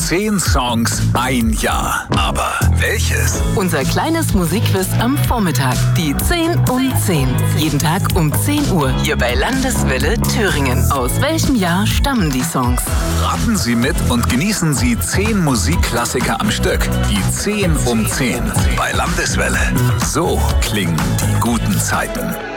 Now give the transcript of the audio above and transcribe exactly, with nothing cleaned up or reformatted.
Zehn Songs, ein Jahr. Aber welches? Unser kleines Musikquiz am Vormittag. Die zehn um zehn. Jeden Tag um zehn Uhr. Hier bei Landeswelle Thüringen. Aus welchem Jahr stammen die Songs? Raten Sie mit und genießen Sie zehn Musikklassiker am Stück. Die zehn um zehn. Bei Landeswelle. So klingen die guten Zeiten.